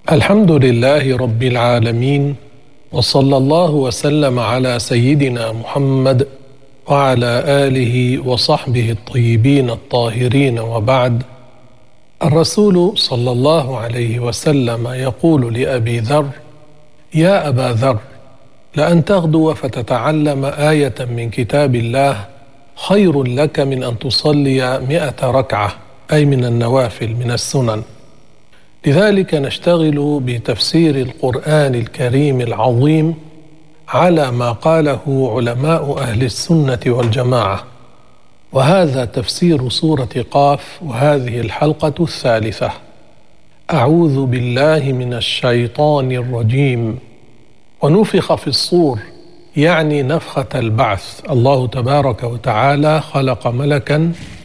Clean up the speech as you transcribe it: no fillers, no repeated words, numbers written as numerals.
الحمد لله رب العالمين، وصلى الله وسلم على سيدنا محمد وعلى آله وصحبه الطيبين الطاهرين، وبعد. الرسول صلى الله عليه وسلم يقول لأبي ذر: يا أبا ذر، لأن تغدو فتتعلم آية من كتاب الله خير لك من أن تصلي 100 ركعة، أي من النوافل من السنن. لذلك نشتغل بتفسير القرآن الكريم العظيم على ما قاله علماء أهل السنة والجماعة، وهذا تفسير سورة قاف، وهذه الحلقة الثالثة. أعوذ بالله من الشيطان الرجيم. ونفخ في الصور، يعني نفخة البعث. الله تبارك وتعالى خلق ملكا